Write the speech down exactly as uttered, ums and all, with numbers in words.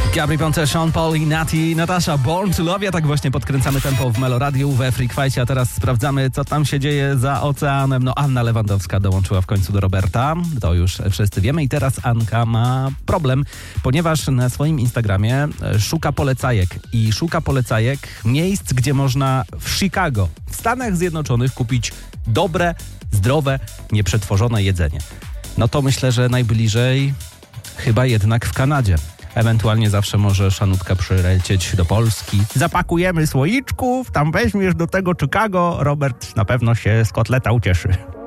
Gabry Ponte, Sean Paul i Nati, Natasha, Born to Love. Ja tak właśnie podkręcamy tempo w Meloradiu, we Freak Fightie, a teraz sprawdzamy, co tam się dzieje za oceanem. No, Anna Lewandowska dołączyła w końcu do Roberta, to już wszyscy wiemy. I teraz Anka ma problem, ponieważ na swoim Instagramie szuka polecajek i szuka polecajek miejsc, gdzie można w Chicago, w Stanach Zjednoczonych kupić dobre, zdrowe, nieprzetworzone jedzenie. No to myślę, że najbliżej chyba jednak w Kanadzie. Ewentualnie zawsze może Szanutka przylecieć do Polski. Zapakujemy słoiczków, tam weźmiesz do tego Chicago. Robert na pewno się z kotleta ucieszy.